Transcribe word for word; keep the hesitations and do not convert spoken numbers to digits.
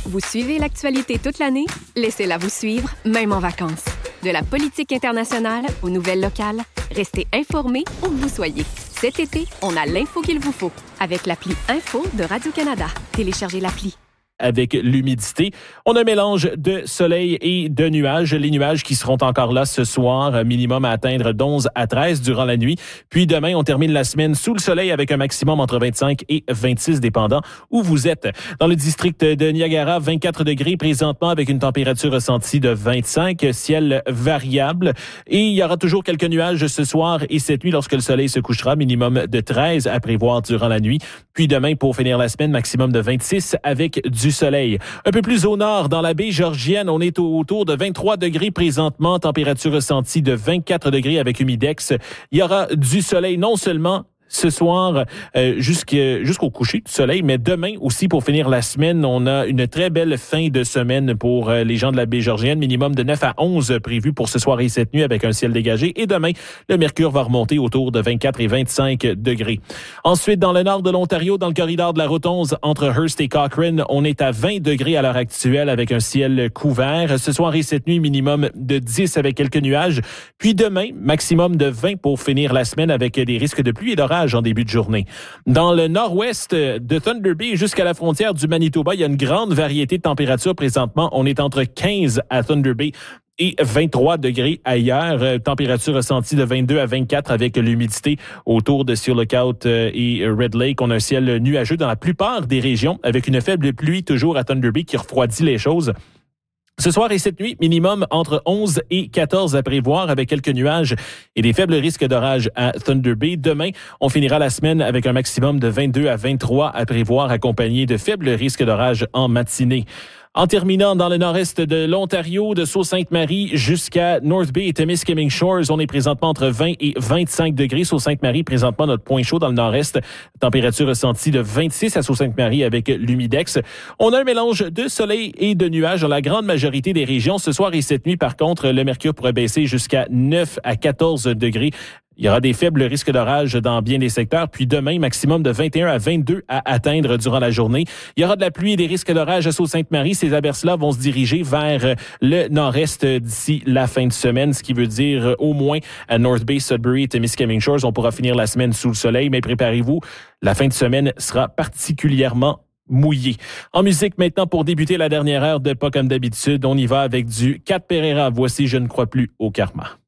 Vous suivez l'actualité toute l'année? Laissez-la vous suivre, même en vacances. De la politique internationale aux nouvelles locales, restez informés où que vous soyez. Cet été, on a l'info qu'il vous faut avec l'appli Info de Radio-Canada. Téléchargez l'appli. Avec l'humidité. On a un mélange de soleil et de nuages. Les nuages qui seront encore là ce soir, minimum à atteindre d'onze à treize durant la nuit. Puis demain, on termine la semaine sous le soleil avec un maximum entre vingt-cinq et vingt-six, dépendant où vous êtes. Dans le district de Niagara, vingt-quatre degrés présentement avec une température ressentie de vingt-cinq, ciel variable. Et il y aura toujours quelques nuages ce soir et cette nuit lorsque le soleil se couchera, minimum de treize à prévoir durant la nuit. Puis demain, pour finir la semaine, maximum de vingt-six avec du soleil. Un peu plus au nord, dans la baie Georgienne, on est autour de vingt-trois degrés présentement, température ressentie de vingt-quatre degrés avec humidex. Il y aura du soleil non seulement ce soir euh, jusqu'à, jusqu'au coucher du soleil, mais demain aussi pour finir la semaine, on a une très belle fin de semaine pour euh, les gens de la baie Georgienne, minimum de neuf à onze prévu pour ce soir et cette nuit avec un ciel dégagé. Et demain, le mercure va remonter autour de vingt-quatre et vingt-cinq degrés. Ensuite, dans le nord de l'Ontario, dans le corridor de la route onze, entre Hearst et Cochrane, on est à vingt degrés à l'heure actuelle avec un ciel couvert. Ce soir et cette nuit, minimum de dix avec quelques nuages. Puis demain, maximum de vingt pour finir la semaine avec des risques de pluie et d'orage en début de journée. Dans le nord-ouest de Thunder Bay jusqu'à la frontière du Manitoba, il y a une grande variété de températures présentement. On est entre quinze à Thunder Bay et vingt-trois degrés ailleurs. Température ressentie de vingt-deux à vingt-quatre avec l'humidité autour de Seal Lookout et Red Lake. On a un ciel nuageux dans la plupart des régions avec une faible pluie toujours à Thunder Bay qui refroidit les choses. Ce soir et cette nuit, minimum entre onze et quatorze à prévoir avec quelques nuages et des faibles risques d'orage à Thunder Bay. Demain, on finira la semaine avec un maximum de vingt-deux à vingt-trois à prévoir accompagné de faibles risques d'orage en matinée. En terminant dans le nord-est de l'Ontario, de Sault-Sainte-Marie jusqu'à North Bay et Temiskaming Shores, on est présentement entre vingt et vingt-cinq degrés. Sault-Sainte-Marie, présentement notre point chaud dans le nord-est. Température ressentie de vingt-six à Sault-Sainte-Marie avec l'humidex. On a un mélange de soleil et de nuages dans la grande majorité des régions. Ce soir et cette nuit, par contre, le mercure pourrait baisser jusqu'à neuf à quatorze degrés. Il y aura des faibles risques d'orage dans bien des secteurs. Puis demain, maximum de vingt et un à vingt-deux à atteindre durant la journée. Il y aura de la pluie et des risques d'orage à Sault-Sainte-Marie. Ces averses-là vont se diriger vers le nord-est d'ici la fin de semaine, ce qui veut dire au moins à North Bay, Sudbury et Temiskaming Shores. On pourra finir la semaine sous le soleil, mais préparez-vous, la fin de semaine sera particulièrement mouillé. En musique maintenant, pour débuter la dernière heure de Pas comme d'habitude, on y va avec du Cat Pereira. Voici Je ne crois plus au karma.